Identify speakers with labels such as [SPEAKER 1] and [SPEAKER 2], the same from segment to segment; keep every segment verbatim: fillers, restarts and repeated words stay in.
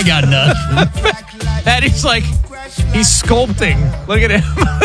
[SPEAKER 1] got nothing.
[SPEAKER 2] Patty's like, he's sculpting. Look at him.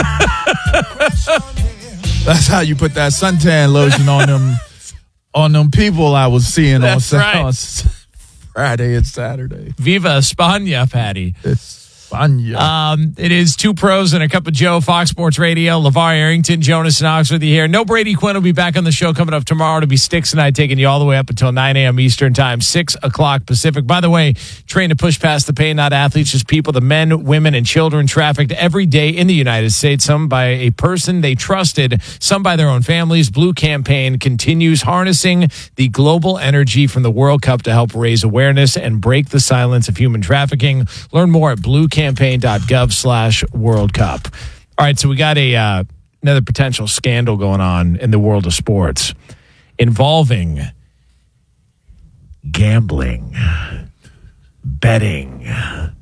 [SPEAKER 3] That's how you put that suntan lotion on them on them people I was seeing
[SPEAKER 2] That's
[SPEAKER 3] on,
[SPEAKER 2] right.
[SPEAKER 3] on Friday and Saturday.
[SPEAKER 2] Viva España, Patty.
[SPEAKER 3] España.
[SPEAKER 2] Um, it is Two Pros and a Cup of Joe, Fox Sports Radio. LeVar Arrington, Jonas Knox with you here. No Brady Quinn will be back on the show coming up tomorrow. It'll be Sticks and I taking you all the way up until nine a.m. Eastern time, six o'clock Pacific. By the way, train to push past the pain, not athletes, just people, the men, women, and children trafficked every day in the United States, some by a person they trusted, some by their own families. Blue Campaign continues harnessing the global energy from the World Cup to help raise awareness and break the silence of human trafficking. Learn more at blue campaign dot gov slash World Cup. All right, so we got a uh, another potential scandal going on in the world of sports involving gambling, betting,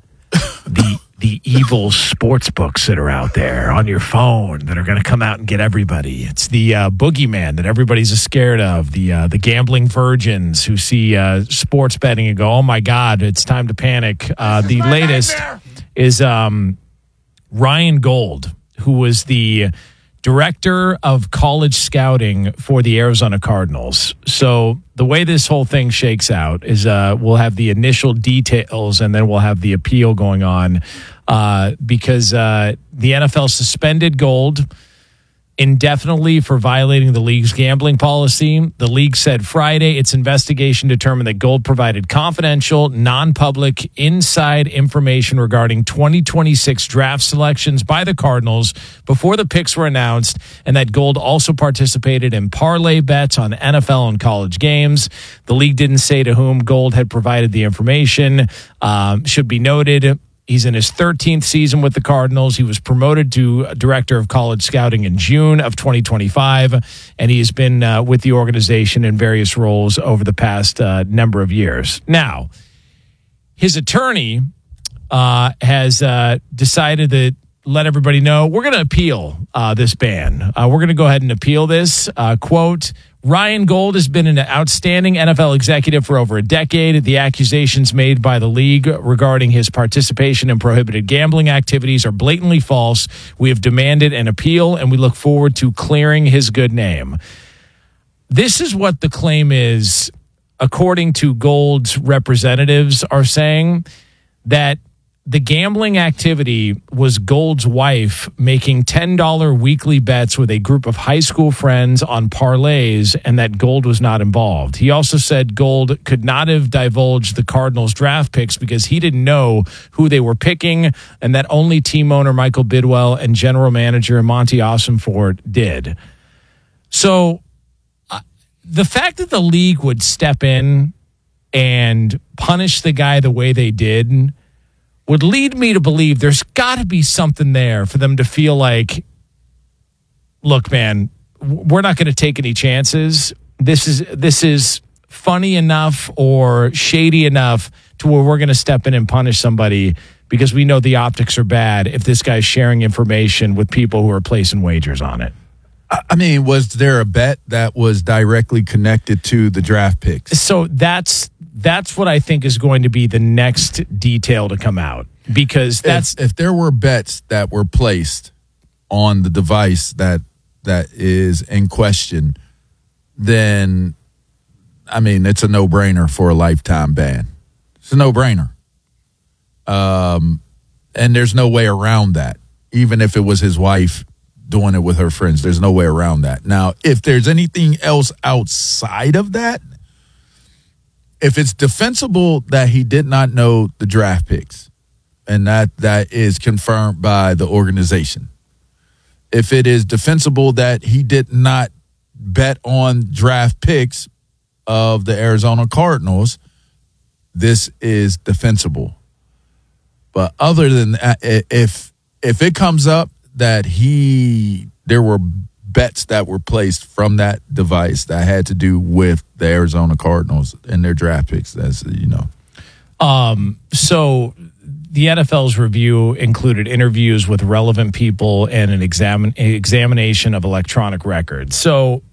[SPEAKER 2] the the evil sports books that are out there on your phone that are going to come out and get everybody. It's the uh, boogeyman that everybody's scared of, the uh, the gambling virgins who see uh, sports betting and go, oh, my God, it's time to panic. Uh, the latest is um, Ryan Gold, who was the director of college scouting for the Arizona Cardinals. So the way this whole thing shakes out is uh, we'll have the initial details and then we'll have the appeal going on uh, because uh, the N F L suspended Gold indefinitely for violating the league's gambling policy. The league said Friday its investigation determined that Gold provided confidential, non-public, inside information regarding twenty twenty-six draft selections by the Cardinals before the picks were announced, and that Gold also participated in parlay bets on N F L and college games. The league didn't say to whom Gold had provided the information. Um, should be noted, he's in his thirteenth season with the Cardinals. He was promoted to director of college scouting in June of twenty twenty-five, and he has been uh, with the organization in various roles over the past uh, number of years. Now, his attorney uh, has uh, decided that let everybody know we're going to appeal uh, this ban. Uh, we're going to go ahead and appeal this. Uh, quote, Ryan Gold has been an outstanding N F L executive for over a decade. The accusations made by the league regarding his participation in prohibited gambling activities are blatantly false. We have demanded an appeal, and we look forward to clearing his good name. This is what the claim is, according to Gold's representatives, are saying that the gambling activity was Gold's wife making ten dollars weekly bets with a group of high school friends on parlays, and that Gold was not involved. He also said Gold could not have divulged the Cardinals draft picks because he didn't know who they were picking, and that only team owner Michael Bidwell and general manager Monty Ossenfort did. So uh, the fact that the league would step in and punish the guy the way they did would lead me to believe there's got to be something there for them to feel like, look, man, we're not going to take any chances. This is this is funny enough or shady enough to where we're going to step in and punish somebody because we know the optics are bad if this guy's sharing information with people who are placing wagers on it.
[SPEAKER 3] I mean, was there a bet that was directly connected to the draft picks?
[SPEAKER 2] So that's that's what I think is going to be the next detail to come out, because that's
[SPEAKER 3] if, if there were bets that were placed on the device that that is in question, then I mean it's a no-brainer for a lifetime ban. It's a no-brainer, um, and there's no way around that. Even if it was his wife doing it with her friends, there's no way around that. Now, if there's anything else outside of that, if it's defensible that he did not know the draft picks, and that that is confirmed by the organization, if it is defensible that he did not bet on draft picks of the Arizona Cardinals, this is defensible. But other than that, if if it comes up that he there were bets that were placed from that device that had to do with the Arizona Cardinals and their draft picks, that's, you know.
[SPEAKER 2] Um, so the N F L's review included interviews with relevant people and an examine, examination of electronic records. So